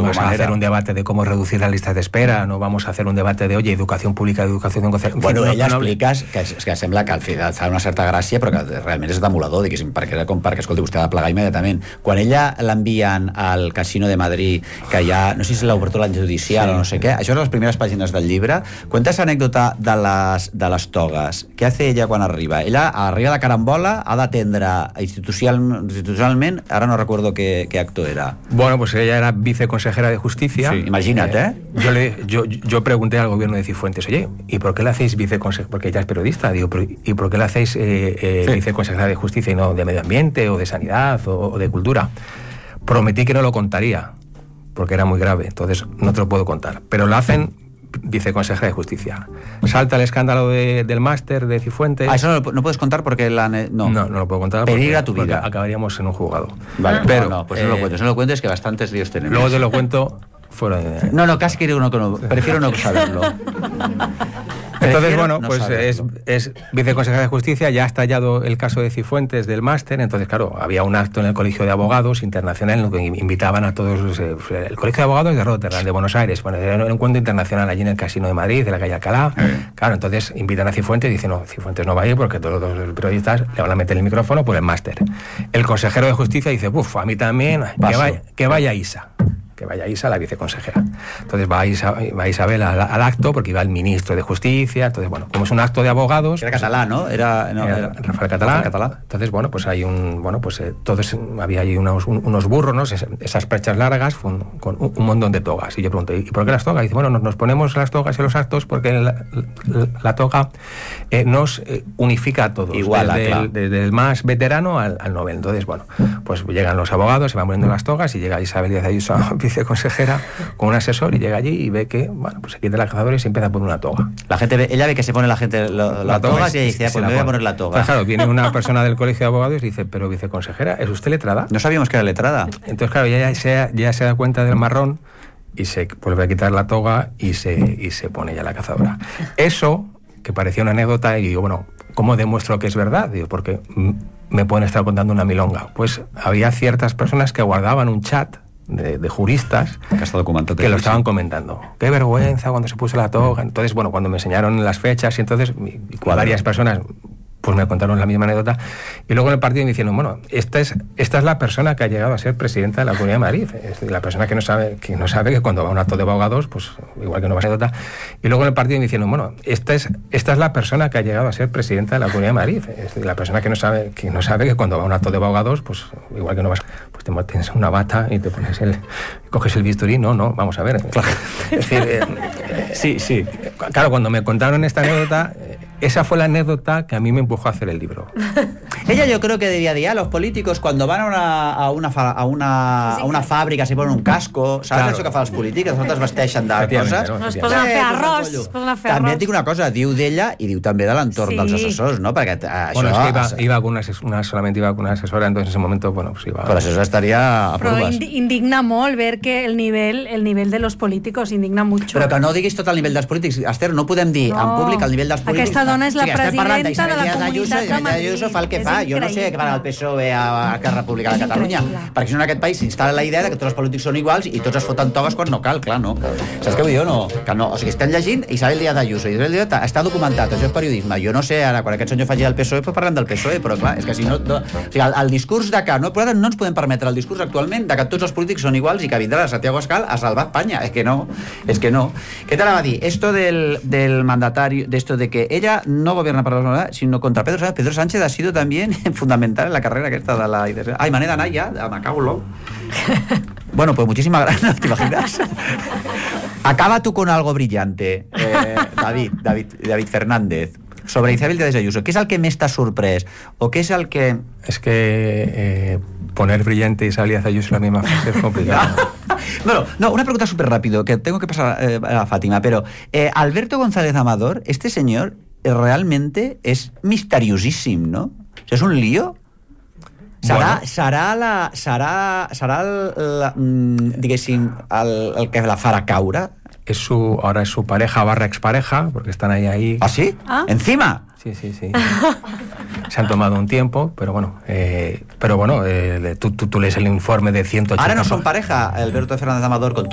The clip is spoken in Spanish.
vas a hacer un debate de cómo reducir las listas d'espera, no vamos a hacer un debate de, oye, educació pública, educació... Bueno, ella explica que sembla que al final fa una certa gràcia, però que realment és demolador, diguéssim, perquè escolti, vostè ha de plegar immediatament. Quan ella l'envien al Casino de Madrid, que ja, no sé si és l'obertura judicial o no sé què, això és les primeres pàgines del llibre, cuenta esa anècdota de les togues. Què hace ella quan arriba? Ella arriba de carambola, ha d'atendre institucionalment, ara no recuerdo qué acto era. Bueno, pues ella era viceconsejera de Justicia. Sí, imagínate, Yo pregunté al gobierno de Cifuentes, oye, ¿y por qué le hacéis viceconsejera? Porque ella es periodista, digo, ¿y por qué le hacéis viceconsejera de Justicia y no de Medio Ambiente o de Sanidad o de Cultura? Prometí que no lo contaría, porque era muy grave, entonces no te lo puedo contar. Pero lo hacen viceconsejera de Justicia. Salta el escándalo del máster de Cifuentes. Eso no puedes contar porque no lo puedo contar. Peligra tu vida. Acabaríamos en un juzgado. Vale, pero pues no lo cuentes, que bastantes líos tenemos. Luego te lo cuento fuera de... No, casi quiero prefiero no saberlo. Entonces, bueno, pues es viceconsejera de Justicia, ya ha estallado el caso de Cifuentes del máster, entonces, claro, había un acto en el Colegio de Abogados Internacional en el que invitaban a todos, el Colegio de Abogados de Rotterdam, de Buenos Aires, bueno, era un encuentro internacional allí en el Casino de Madrid, de la calle Alcalá, claro, entonces invitan a Cifuentes y dicen, no, Cifuentes no va a ir porque todos los periodistas le van a meter el micrófono por el máster. El consejero de Justicia dice, a mí también, que vaya Isa. Que vaya Isa, la viceconsejera. Entonces va Isabel al acto, porque iba el ministro de Justicia. Entonces, bueno, como es un acto de abogados... Era catalá, ¿no? Era Rafael Catalá. Entonces, bueno, pues hay había ahí unos burros, ¿no? Esas perchas largas con un montón de togas. Y yo pregunté, ¿y por qué las togas? Y dice, bueno, nos ponemos las togas en los actos porque la toga nos unifica a todos. Igual, desde el más veterano al novel. Entonces, bueno, pues llegan los abogados, se van poniendo las togas y llega Isabel Díaz Ayuso, viceconsejera, con un asesor, y llega allí y ve que, bueno, pues se quita la cazadora y se empieza a poner una toga. Ella ve que se pone la gente la toga y ella dice, pues me voy a poner la toga. Pues claro, viene una persona del Colegio de Abogados y dice, pero viceconsejera, ¿es usted letrada? No sabíamos que era letrada. Entonces, claro, ya se da cuenta del marrón y se vuelve a quitar la toga y se pone ya la cazadora. Eso, que parecía una anécdota, y digo, bueno, ¿cómo demuestro que es verdad? Digo, porque me pueden estar contando una milonga. Pues había ciertas personas que guardaban un chat de juristas que lo estaban comentando. Qué vergüenza cuando se puso la toga. Entonces, bueno, cuando me enseñaron las fechas y entonces varias personas pues me contaron la misma anécdota, y luego en el partido me dijeron, bueno, esta es la persona que ha llegado a ser presidenta de la Comunidad de Madrid, es la persona que no sabe que cuando va a un acto de abogados, pues igual que no va a ser anécdota. Y luego en el partido me dijeron, bueno, esta es la persona que ha llegado a ser presidenta de la Comunidad de Madrid, es la persona que no sabe que cuando va a un acto de abogados, pues igual que no vas, pues te tienes una bata y te pones coges el bisturí. No, vamos a ver. Claro. Es decir, sí. Claro, cuando me contaron esta anécdota, esa fue la anécdota que a mí me empujó a hacer el libro. Ella, yo creo que debía decir a los políticos, cuando van a una fàbrica, se ponen un casco, saps això que fan els polítics? Els altres vesteixen de coses. No, es posen a fer arròs. També et dic una cosa, diu d'ella i diu també de l'entorn dels assessors, ¿no? Perquè això... Bueno, es que solamente iba con una asesora, entonces en ese momento, bueno, pues iba... Però l'assessora estaria a provas. Però indigna molt ver que el nivel de los políticos indigna mucho. Però que no diguis tot el nivell dels polítics. Esther, no podem dir en públic el nivell dels polítics. Aquesta dona és la presidenta de la Comunitat de Madrid. Ayuso fa el que fa. Jo no sé què fan el PSOE a Esquerra Republicana de Catalunya, perquè si no en aquest país s'instal·la la idea de que tots els polítics són iguals i tots es foten togues quan no cal, clar, no. Saps què vull dir? No. O sigui, estem llegint Isabel Díaz Ayuso. Isabel Díaz està documentat, això és periodisme. Jo no sé, ara, quan aquest senyor faci el PSOE, pues parlem del PSOE, però clar, és que si no... O sigui, el discurs de que no ens podem permetre el discurs actualment de que tots els polítics són iguals i que vindrà Santiago Abascal a salvar Espanya. És que no. Què t'anava a dir? Esto del mandatario, de esto de que ella no gobierna para los demás, sino contra Pedro Sánchez. Pedro Sánchez ha sido también fundamental en la carrera aquesta de la... Ai, me n'he d'anar ja, me cago en l'ou. Bueno, pues muchísimas gracias, ¿te imaginas? Acaba tú con algo brillante, David Fernández, sobre Isabel Díaz Ayuso. ¿Qué es el que més t'ha sorprès? ¿O qué es el que...? Es que poner brillante Isabel Díaz Ayuso en la misma frase es complicado. No, una pregunta súper rápido, que tengo que pasar a Fátima, pero Alberto González Amador, este señor realmente es misteriosíssim, ¿no? O sea, ¿es un lío? Serà diguéssim, el que la farà caure? Ahora es su pareja / expareja, porque están ahí. ¿Ah, sí? ¿Encima? Sí. Se han tomado un tiempo, pero bueno, tú lees el informe de 180... Ahora no son pareja, Alberto Fernández Amador con